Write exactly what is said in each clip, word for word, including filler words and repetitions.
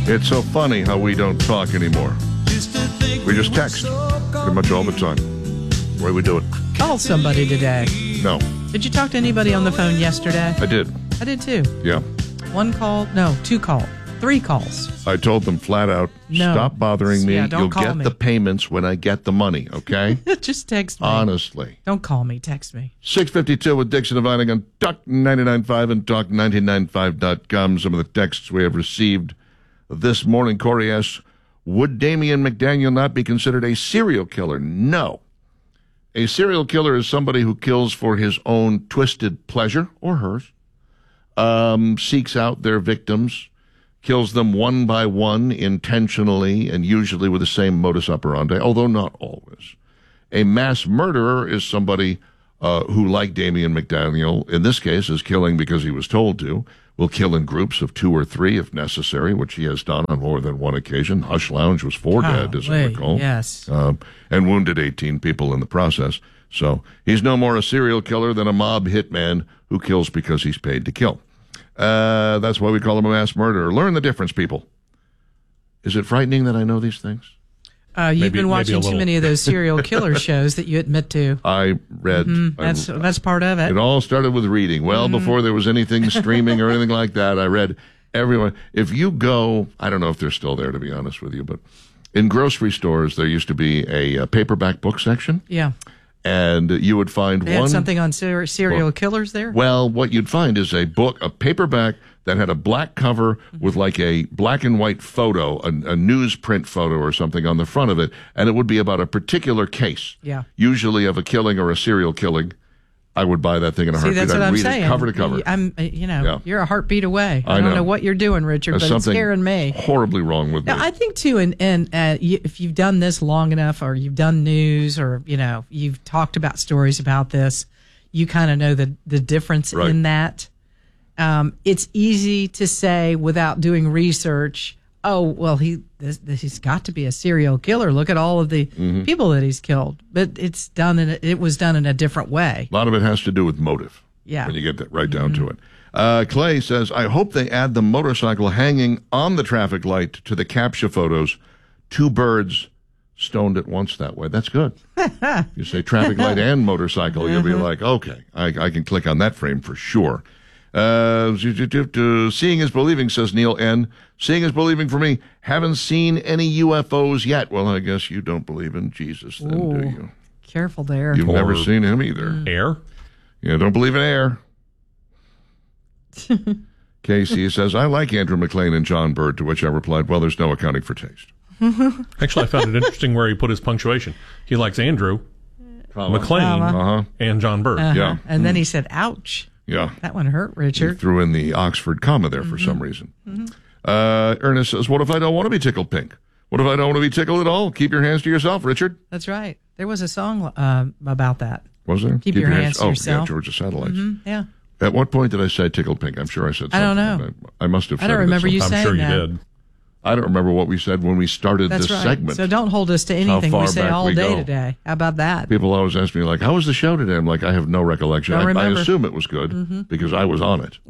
It's so funny how we don't talk anymore. We just text pretty much all the time. The way we do it. Call somebody today. No. Did you talk to anybody on the phone yesterday? I did. I did too. Yeah. One call. No, two call. Three calls. I told them flat out, no. stop bothering me. Yeah, don't You'll call get me. the payments when I get the money, okay? Just text me. Honestly. Don't call me. Text me. six fifty-two with Dixon and Vining on Talk ninety-nine point five and Talk ninety-nine point five dot com. Some of the texts we have received this morning. Corey asks, would Damian McDaniel not be considered a serial killer? No. A serial killer is somebody who kills for his own twisted pleasure, or hers, um, seeks out their victims, kills them one by one intentionally and usually with the same modus operandi, although not always. A mass murderer is somebody uh, who, like Damian McDaniel, in this case, is killing because he was told to, will kill in groups of two or three if necessary, which he has done on more than one occasion. Hush Lounge was four Golly, dead, as I recall. Yes. Uh, and wounded eighteen people in the process. So he's no more a serial killer than a mob hitman who kills because he's paid to kill. Uh, that's why we call him a mass murderer. Learn the difference, people. Is it frightening that I know these things? Uh, you've Maybe- been maybe watching a too little. many of those serial killer shows that you admit to. I read. Mm, I- that's that's part of it. It all started with reading. Well, before there was anything streaming or anything like that, I read everyone. If you go, I don't know if they're still there, to be honest with you, but in grocery stores, there used to be a, a paperback book section, Yeah. and you would find They one. had something on ser- serial Book. killers there? Well, what you'd find is a book, a paperback that had a black cover with like a black and white photo, a, a newsprint photo or something on the front of it, and it would be about a particular case, Yeah. usually of a killing or a serial killing. I would buy that thing in a See, heartbeat. that's what I'd I'm read saying. it cover to cover. I'm, uh, you know, Yeah. you're a heartbeat away. I, I don't know. know what you're doing, Richard, There's but it's something scaring me. horribly wrong with Now, me. I think too, and and uh, you, if you've done this long enough, or you've done news, or you know, you've talked about stories about this, you kind of know the the difference Right. in that. Um, it's easy to say without doing research. Oh well, he this, this, he's got to be a serial killer. Look at all of the Mm-hmm. people that he's killed, but it's done in a, it was done in a different way. A lot of it has to do with motive. Yeah. When you get that right down to it. Uh, Clay says, I hope they add the motorcycle hanging on the traffic light to the CAPTCHA photos. Two birds stoned at once that way. That's good. You say traffic light and motorcycle, you'll be like, okay, I, I can click on that frame for sure. Uh, seeing is believing, says Neil N. Seeing is believing for me. Haven't seen any U F Os yet. Well, I guess you don't believe in Jesus then, Ooh. do you? Careful there. You've Or- never seen him either. Air? You don't believe in air. Casey says, I like Andrew McLean and John Bird, to which I replied, well, there's no accounting for taste. Actually, I found it interesting where he put his punctuation. He likes Andrew, McLean, Uh-huh. and John Bird. Uh-huh. Yeah. And then he said, "Ouch, Yeah. that one hurt, He Richard." threw in the Oxford comma there for some reason. Uh, Ernest says, what if I don't want to be tickled pink? What if I don't want to be tickled at all? Keep your hands to yourself, Richard. That's right. There was a song uh, about that. Was there? Keep your hands to Oh, yourself. yeah, Georgia Satellites. Yeah. At what point did I say tickled pink? I'm sure I said something. I don't know. I, I must have said I don't it at remember some you I'm saying sure you that. did. I don't remember what we said when we started That's this right. segment. So don't hold us to anything far we say back all we day go. today. How about that? People always ask me, like, how was the show today? I'm like, I have no recollection. Don't I, I remember. assume it was good because I was on it.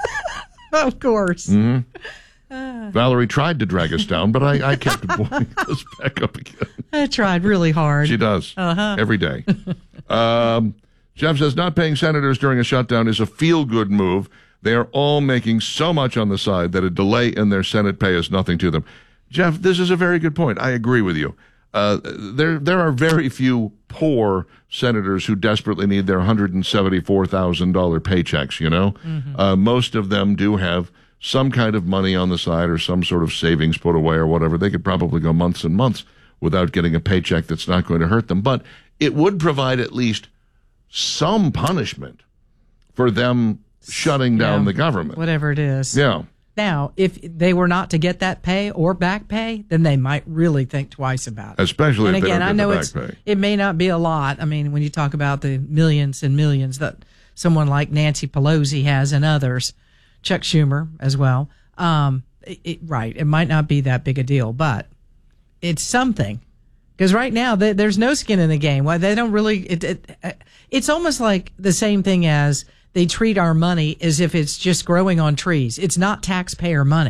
Of course. Mm-hmm. Valerie tried to drag us down, but I, I kept pulling us back up again. I tried really hard. She does Uh-huh. every day. Um, Jeff says, not paying senators during a shutdown is a feel-good move. They are all making so much on the side that a delay in their Senate pay is nothing to them. Jeff, this is a very good point. I agree with you. Uh, there, there are very few poor senators who desperately need their one hundred seventy-four thousand dollars paychecks, you know? Mm-hmm. Uh, most of them do have some kind of money on the side or some sort of savings put away or whatever. They could probably go months and months without getting a paycheck that's not going to hurt them. But it would provide at least some punishment for them shutting down Yeah. the government. Whatever it is. Yeah. Now, if they were not to get that pay or back pay, then they might really think twice about it. Especially and if they again, don't I get know the it's back pay. it may not be a lot. I mean, when you talk about the millions and millions that someone like Nancy Pelosi has and others, Chuck Schumer as well, um, it, it, right? It might not be that big a deal, but it's something. Because right now they, there's no skin in the game. Why they don't really? It, it, it's almost like the same thing as they treat our money as if it's just growing on trees. It's not taxpayer money.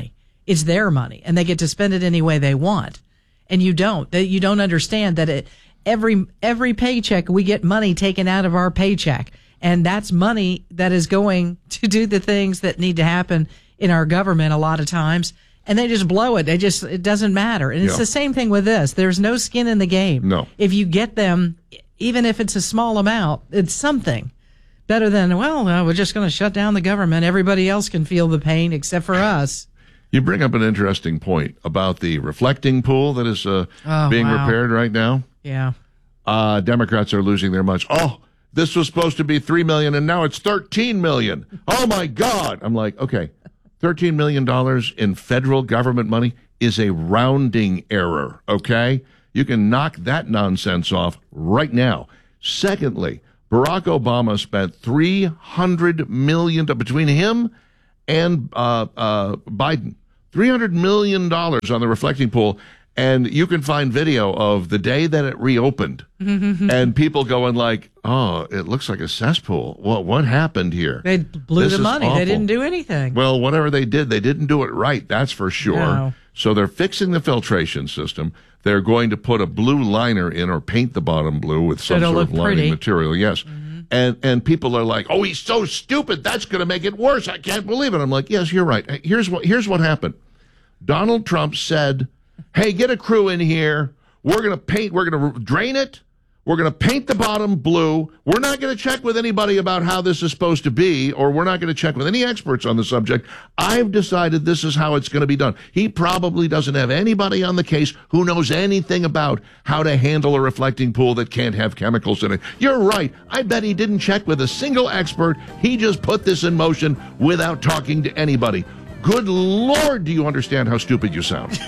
It's their money, and they get to spend it any way they want. And you don't. That you don't understand that it, every every paycheck we get money taken out of our paycheck, and that's money that is going to do the things that need to happen in our government a lot of times, and they just blow it. They just it doesn't matter. And it's Yeah. the same thing with this. There's no skin in the game. No. If you get them, even if it's a small amount, it's something better than, well, uh, we're just going to shut down the government. Everybody else can feel the pain except for us. You bring up an interesting point about the reflecting pool that is uh, Oh, being wow. repaired right now. Yeah. Uh, Democrats are losing their minds. Oh, this was supposed to be three million dollars and now it's thirteen million dollars. Oh, my God. I'm like, okay, thirteen million dollars in federal government money is a rounding error, okay? You can knock that nonsense off right now. Secondly, Barack Obama spent three hundred million dollars between him and uh, uh, Biden, three hundred million dollars on the reflecting pool. And you can find video of the day that it reopened and people going like, oh, it looks like a cesspool. What, what happened here? They blew This the is money. awful. They didn't do anything. Well, whatever they did, they didn't do it right. That's for sure. No. So they're fixing the filtration system. They're going to put a blue liner in or paint the bottom blue with some It'll sort of look lining pretty. material. Yes. And and people are like, oh, he's so stupid. That's going to make it worse. I can't believe it. I'm like, yes, you're right. Here's what here's what happened. Donald Trump said, hey, get a crew in here. We're going to paint. We're going to drain it. We're going to paint the bottom blue. We're not going to check with anybody about how this is supposed to be, or we're not going to check with any experts on the subject. I've decided this is how it's going to be done. He probably doesn't have anybody on the case who knows anything about how to handle a reflecting pool that can't have chemicals in it. You're right. I bet he didn't check with a single expert. He just put this in motion without talking to anybody. Good Lord, do you understand how stupid you sound?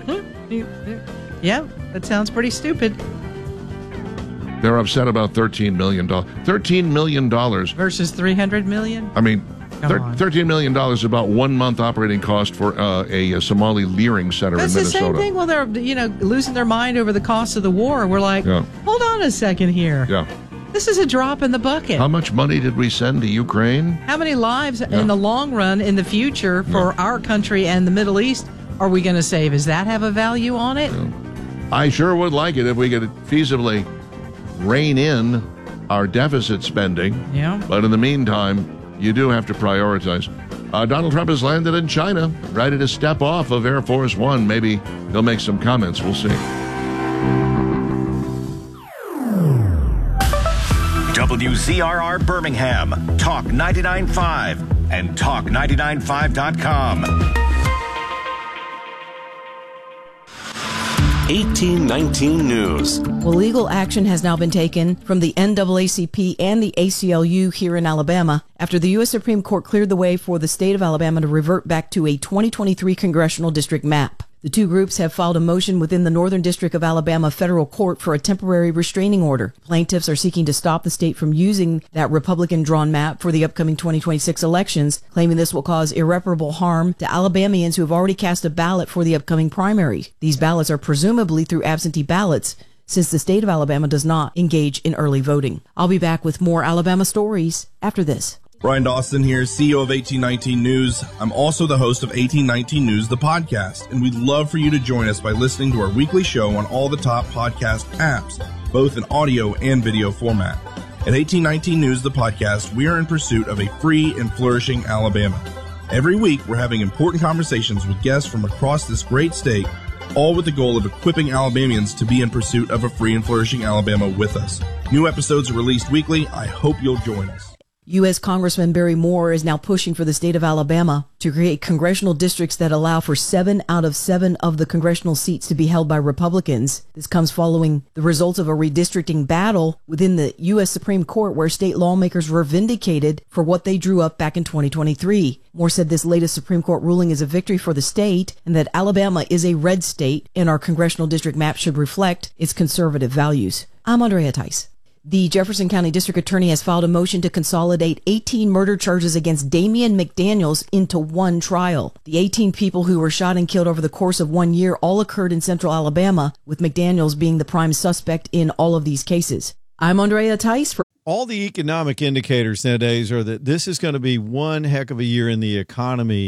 Yeah, that sounds pretty stupid. They're upset about thirteen million dollars. thirteen million dollars. Versus three hundred million? I mean, Come thir- on. thirteen million dollars is about one month operating cost for uh, a, a Somali leering center That's in the Minnesota. same thing. Well, they're, you know, losing their mind over the cost of the war. We're like, Yeah. hold on a second here. Yeah. This is a drop in the bucket. How much money did we send to Ukraine? How many lives in the long run, in the future, for our country and the Middle East are we going to save? Does that have a value on it? I sure would like it if we could feasibly rein in our deficit spending. Yeah. But in the meantime, you do have to prioritize. Uh, Donald Trump has landed in China, ready to step off of Air Force One. Maybe he'll make some comments. We'll see. W Z R R Birmingham, Talk ninety-nine point five, and talk ninety-nine five dot com. eighteen nineteen News. Well, legal action has now been taken from the N double A C P and the A C L U here in Alabama after the U S Supreme Court cleared the way for the state of Alabama to revert back to a twenty twenty-three congressional district map. The two groups have filed a motion within the Northern District of Alabama federal court for a temporary restraining order. Plaintiffs are seeking to stop the state from using that Republican-drawn map for the upcoming twenty twenty-six elections, claiming this will cause irreparable harm to Alabamians who have already cast a ballot for the upcoming primary. These ballots are presumably through absentee ballots, since the state of Alabama does not engage in early voting. I'll be back with more Alabama stories after this. Brian Dawson here, C E O of eighteen nineteen News. I'm also the host of eighteen nineteen News, the podcast, and we'd love for you to join us by listening to our weekly show on all the top podcast apps, both in audio and video format. At eighteen nineteen News, the podcast, we are in pursuit of a free and flourishing Alabama. Every week, we're having important conversations with guests from across this great state, all with the goal of equipping Alabamians to be in pursuit of a free and flourishing Alabama with us. New episodes are released weekly. I hope you'll join us. U S Congressman Barry Moore is now pushing for the state of Alabama to create congressional districts that allow for seven out of seven of the congressional seats to be held by Republicans. This comes following the results of a redistricting battle within the U S Supreme Court where state lawmakers were vindicated for what they drew up back in twenty twenty-three. Moore said this latest Supreme Court ruling is a victory for the state and that Alabama is a red state and our congressional district map should reflect its conservative values. I'm Andrea Tice. The Jefferson County District Attorney has filed a motion to consolidate eighteen murder charges against Damian McDaniels into one trial. The eighteen people who were shot and killed over the course of one year all occurred in central Alabama, with McDaniels being the prime suspect in all of these cases. I'm Andrea Tice for all the economic indicators nowadays are that this is going to be one heck of a year in the economy.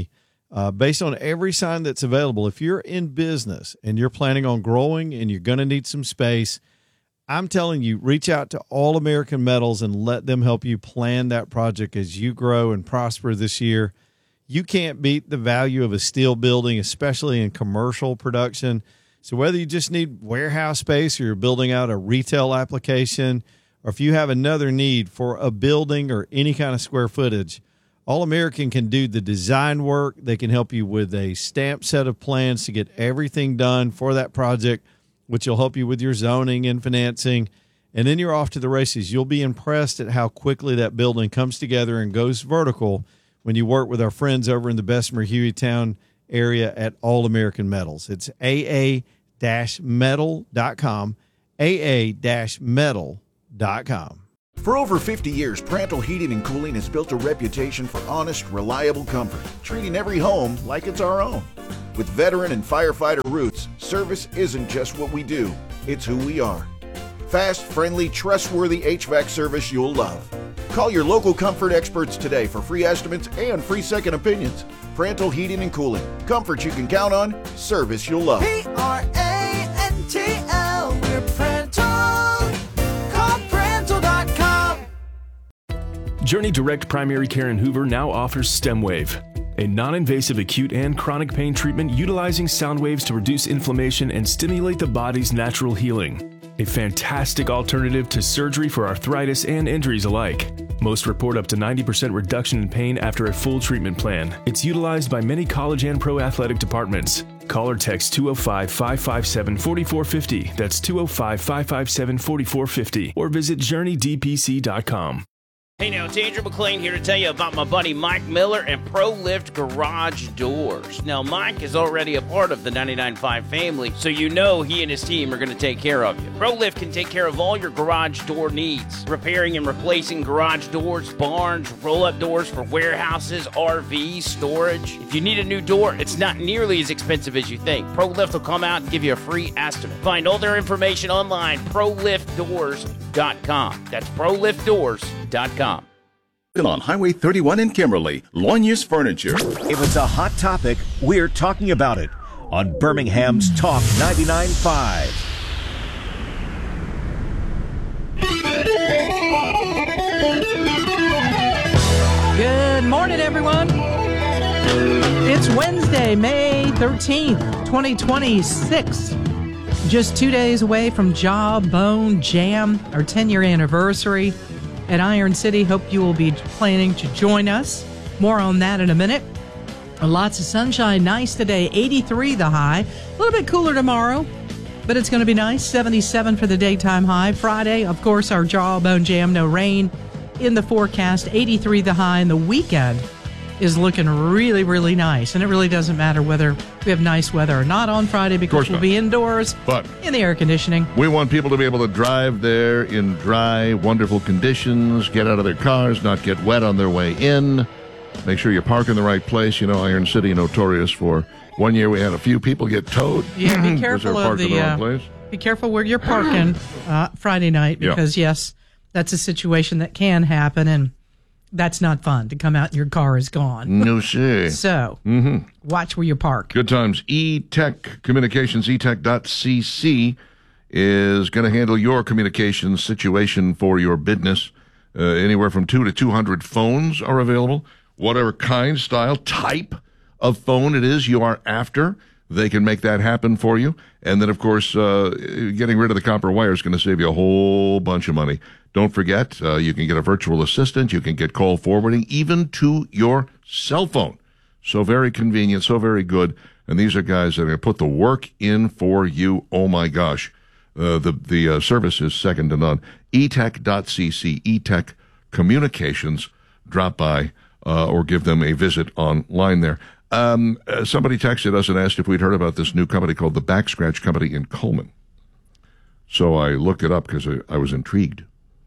Uh, based on every sign that's available, if you're in business and you're planning on growing and you're going to need some space, I'm telling you, reach out to All American Metals and let them help you plan that project as you grow and prosper this year. You can't beat the value of a steel building, especially in commercial production. So whether you just need warehouse space or you're building out a retail application, or if you have another need for a building or any kind of square footage, All American can do the design work. They can help you with a stamped set of plans to get everything done for that project, which will help you with your zoning and financing. And then you're off to the races. You'll be impressed at how quickly that building comes together and goes vertical when you work with our friends over in the Bessemer Hueytown area at All American Metals. It's A A metal dot com, A A metal dot com. For over fifty years, Prantle Heating and Cooling has built a reputation for honest, reliable comfort, treating every home like it's our own. With veteran and firefighter roots, service isn't just what we do, it's who we are. Fast, friendly, trustworthy H V A C service you'll love. Call your local comfort experts today for free estimates and free second opinions. Prantle Heating and Cooling. Comfort you can count on, service you'll love. P R A N T L, we're Prantle. Call Prantle dot com. Journey Direct Primary Care in Hoover now offers StemWave, a non-invasive acute and chronic pain treatment utilizing sound waves to reduce inflammation and stimulate the body's natural healing. A fantastic alternative to surgery for arthritis and injuries alike. Most report up to ninety percent reduction in pain after a full treatment plan. It's utilized by many college and pro athletic departments. Call or text two oh five, five five seven, four four five oh. That's two oh five, five five seven, four four five oh. Or visit journey d p c dot com. Hey now, it's Andrew McLean here to tell you about my buddy Mike Miller and ProLift Garage Doors. Now, Mike is already a part of the ninety-nine point five family, so you know he and his team are going to take care of you. ProLift can take care of all your garage door needs, repairing and replacing garage doors, barns, roll-up doors for warehouses, R Vs, storage. If you need a new door, it's not nearly as expensive as you think. ProLift will come out and give you a free estimate. Find all their information online, pro lift doors dot com. That's pro lift doors dot com. On Highway thirty-one in Kimberly, Loignes Furniture. If it's a hot topic, we're talking about it on Birmingham's Talk ninety-nine point five. Good morning, everyone. It's Wednesday, May thirteenth, twenty twenty-six. Just two days away from Jawbone Jam, our ten-year anniversary at Iron City. Hope you will be planning to join us. More on that in a minute. Lots of sunshine. Nice today. eighty-three the high. A little bit cooler tomorrow, but it's going to be nice. seventy-seven for the daytime high. Friday, of course, our Jawbone Jam. No rain in the forecast. eighty-three the high. And the weekend is looking really, really nice. And it really doesn't matter whether we have nice weather or not on Friday because we'll not. be indoors But in the air conditioning. we want people to be able to drive there in dry, wonderful conditions, get out of their cars, not get wet on their way in. Make sure you park in the right place. You know, Iron City, notorious for one year we had a few people get towed. Yeah, be because careful they're of parked in the, the wrong uh, place. be careful where you're parking uh, Friday night Yeah. because, yes, that's a situation that can happen, and that's not fun to come out and your car is gone. No shit. So, Mm-hmm. watch where you park. Good times. E-Tech Communications, e tech dot c c is going to handle your communications situation for your business. Uh, anywhere from two to two hundred phones are available. Whatever kind, style, type of phone it is you are after, they can make that happen for you. And then, of course, uh, getting rid of the copper wire is going to save you a whole bunch of money. Don't forget, uh, you can get a virtual assistant. You can get call forwarding even to your cell phone. So very convenient, so very good. And these are guys that are going to put the work in for you. Oh, my gosh. Uh, the the uh, service is second to none. e tech dot c c, E-Tech Communications. Drop by uh, or give them a visit online there. Um, uh, somebody texted us and asked if we'd heard about this new company called the Back Scratch Company in Coleman. So I looked it up because I, I was intrigued.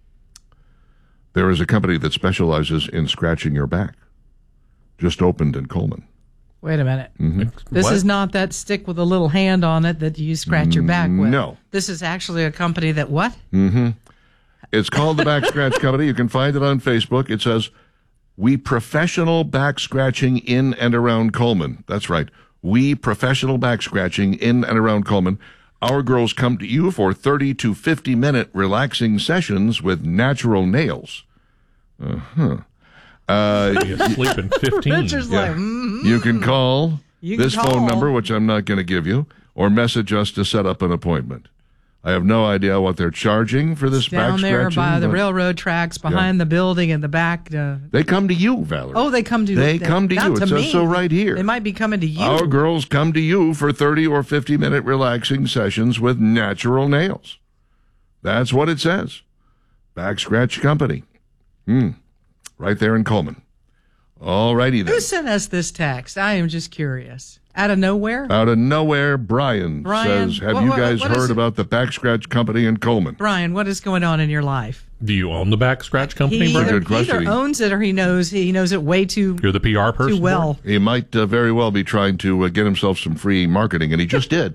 There is a company that specializes in scratching your back. Just opened in Coleman. Wait a minute. Mm-hmm. This What? is not that stick with a little hand on it that you scratch your back with. No. This is actually a company that what? Mm-hmm. It's called the Back Scratch Company. You can find it on Facebook. It says, We Professional Back Scratching in and around Coleman. That's right. We Professional Back Scratching in and around Coleman. Our girls come to you for thirty to fifty minute relaxing sessions with natural nails. Uh-huh. Uh, you sleep in fifteen. Richard's yeah. like, mm-hmm. You can call You this can call. phone number, which I'm not going to give you, or message us to set up an appointment. I have no idea what they're charging for this back down there scratching. by the but railroad tracks, behind the building in the back. Uh, They come to you, Valerie. oh, they come to They come to not you. It To says me. so right here. They might be coming to you. Our girls come to you for thirty or fifty minute relaxing sessions with natural nails. That's what it says. Back Scratch Company. Hmm. Right there in Coleman. All righty then. Who sent us this text? I am just curious. Out of nowhere? Out of nowhere, Brian, Brian, says, have what- you what- guys what is heard it? about the Back Scratch Company in Coleman? Brian, what is going on in your life? Do you own the back scratch company, He Brian? either, Good question. he either owns it or he knows he knows it way too You're the P R person. too well. He might uh, very well be trying to uh, get himself some free marketing, and he just did.